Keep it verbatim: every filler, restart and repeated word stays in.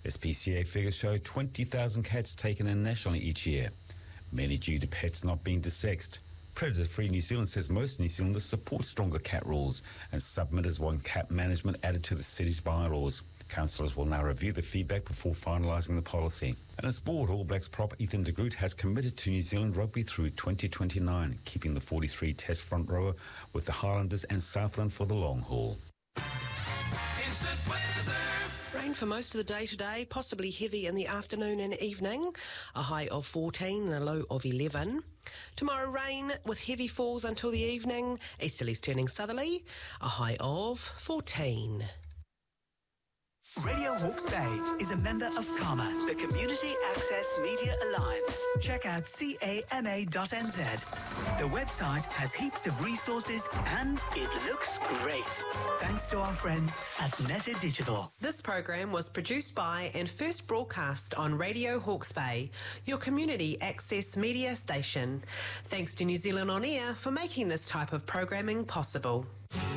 S P C A figures show twenty thousand cats taken in nationally each year, many due to pets not being desexed. Predator Free New Zealand says most New Zealanders support stronger cat rules, and submitters want cat management added to the city's bylaws. Councillors will now review the feedback before finalising the policy. And in sport, All Blacks prop Ethan de Groot has committed to New Zealand rugby through twenty twenty-nine, keeping the forty-three Test front rower with the Highlanders and Southland for the long haul. Instant weather. Rain for most of the day today, possibly heavy in the afternoon and evening. A high of fourteen and a low of eleven. Tomorrow rain with heavy falls until the evening. Easterlies turning southerly. A high of fourteen. Radio Hawke's Bay is a member of CAMA, the Community Access Media Alliance. Check out C A M A dot N Z. The website has heaps of resources and it looks great. Thanks to our friends at Meta Digital. This program was produced by and first broadcast on Radio Hawke's Bay, your community access media station. Thanks to New Zealand On Air for making this type of programming possible.